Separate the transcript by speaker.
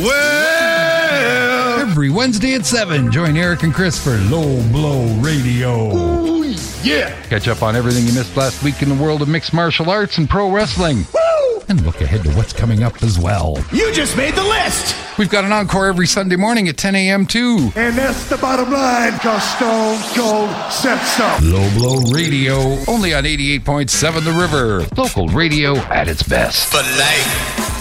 Speaker 1: Well,
Speaker 2: Every Wednesday at 7, join Eric and Chris for Low Blow Radio.
Speaker 1: ooh, yeah.
Speaker 2: Catch up on everything you missed last week in the world of mixed martial arts and pro wrestling.
Speaker 1: Woo!
Speaker 2: And look ahead to what's coming up as well.
Speaker 1: You just made the list.
Speaker 2: We've got an encore every Sunday morning at 10 a.m. too.
Speaker 3: And that's the bottom line, because Stone Cold said so.
Speaker 2: Low Blow Radio, only on 88.7 The River. Local radio at its best.
Speaker 4: For life.